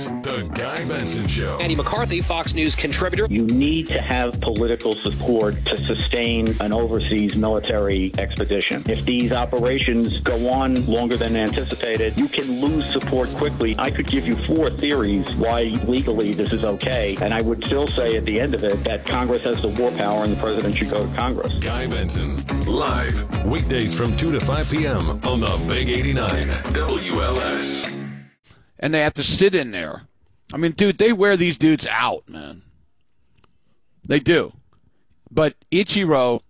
The Guy Benson Show. Andy McCarthy, Fox News contributor. You need to have political support to sustain an overseas military expedition. If these operations go on longer than anticipated, you can lose support quickly. I could give you 4 theories why legally this is okay, and I would still say at the end of it that Congress has the war power and the president should go to Congress. Guy Benson, live, weekdays from 2 to 5 p.m. on the Big 89 WLS. And they have to sit in there. I mean, dude, they wear these dudes out, man. They do. But Ichiro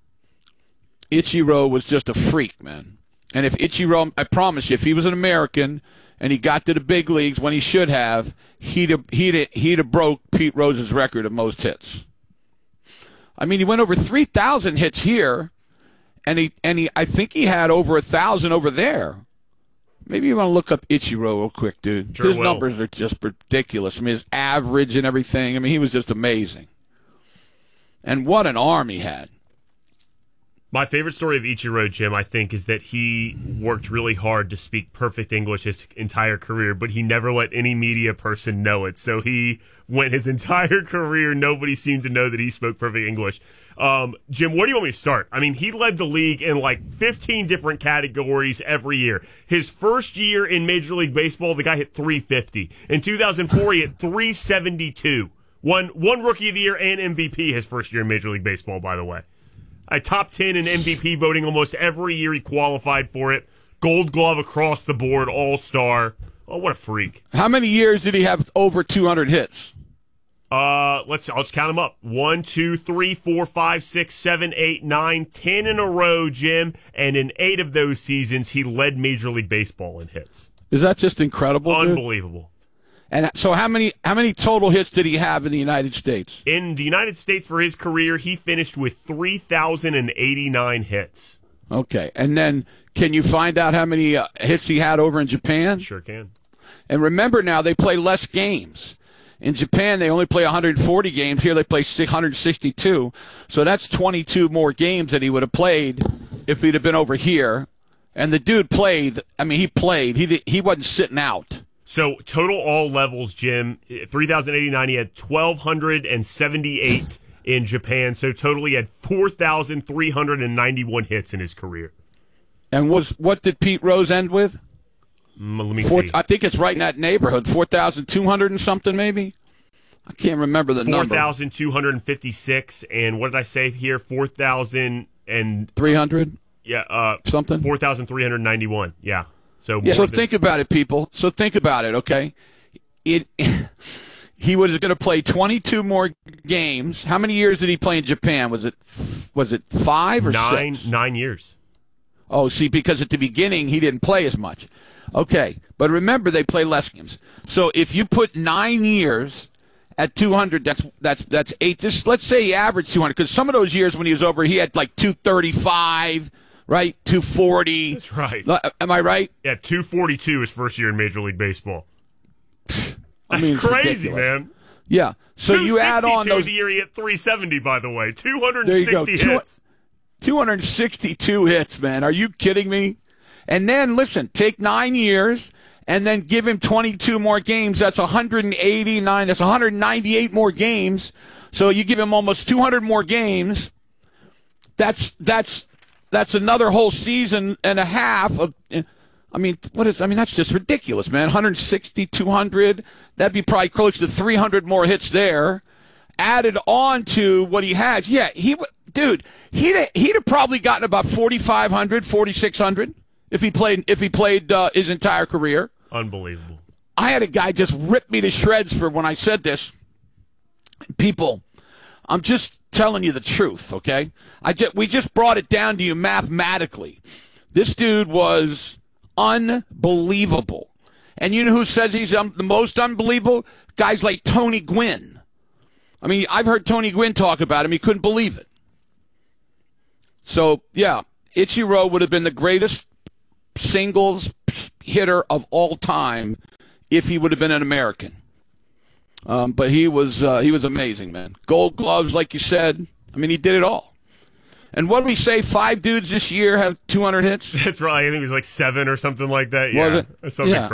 was just a freak, man. And if Ichiro, I promise you, if he was an American and he got to the big leagues when he should have, he'd have broke Pete Rose's record of most hits. I mean, he went over 3,000 hits here, and I think he had over 1,000 over there. Maybe you want to look up Ichiro real quick, dude. Sure his will. numbers are just ridiculous. I mean, his average and everything. I mean, he was just amazing. And what an arm he had. My favorite story of Ichiro, Jim, I think, is that he worked really hard to speak perfect English his entire career, but he never let any media person know it. So he went his entire career, nobody seemed to know that he spoke perfect English. Jim, where do you want me to start? I mean, he led the league in like 15 different categories every year. His first year in Major League Baseball, the guy hit 350. In 2004, he hit 372. Won Rookie of the Year and MVP his first year in Major League Baseball, by the way. A top 10 in MVP voting almost every year he qualified for it. Gold Glove across the board, All-Star. Oh, what a freak. How many years did he have over 200 hits? I'll just count them up. 1, 2, 3, 4, 5, 6, 7, 8, 9, 10 in a row, Jim. And in 8 of those seasons, he led Major League Baseball in hits. Is that just incredible? Unbelievable. Dude? And so how many total hits did he have in the United States? In the United States for his career, he finished with 3,089 hits. Okay. And then can you find out how many hits he had over in Japan? Sure can. And remember now, they play less games. In Japan, they only play 140 games. Here, they play 162. So that's 22 more games that he would have played if he'd have been over here. And the dude played. I mean, he played. He wasn't sitting out. So total all levels, Jim, 3,089. He had 1,278 in Japan. So total, he had 4,391 hits in his career. And what did Pete Rose end with? Let me see. I think it's right in that neighborhood, 4,200 and something maybe. I can't remember the number. 4,256, and what did I say here? 300. Yeah, something. 4,391. Yeah. So think about it, people. So think about it, okay? He was going to play 22 more games. How many years did he play in Japan? Was it 5 or 6? 9 years. Oh, see, because at the beginning he didn't play as much. Okay, but remember they play less games. So if you put 9 years at 200, that's 8. Just let's say he averaged 200, because some of those years when he was over, he had like 235. Right, 240. That's right. Am I right? Yeah, 242 his first year in Major League Baseball. That's crazy, ridiculous. Man. Yeah. So you add on those. The year he hit 370, by the way. 260 hits. 262 hits, man. Are you kidding me? And then listen, take 9 years and then give him 22 more games. That's 189. That's 198 more games. So you give him almost 200 more games. That's another whole season and a half of. That's just ridiculous, man. 160, 200. That'd be probably close to 300 more hits there, added on to what he has. Yeah, he'd have probably gotten about 4,500, 4,600 if he played his entire career. Unbelievable. I had a guy just rip me to shreds for when I said this. People, I'm just telling you the truth, okay? We just brought it down to you mathematically. This dude was unbelievable. And you know who says he's the most unbelievable? Guys like Tony Gwynn. I mean, I've heard Tony Gwynn talk about him. He couldn't believe it. So, yeah, Ichiro would have been the greatest singles hitter of all time if he would have been an American. But he was amazing, man. Gold gloves, like you said. I mean, he did it all. And what did we say? 5 dudes this year have 200 hits? That's right. I think it was like 7 or something like that. Was Yeah. it? Something yeah.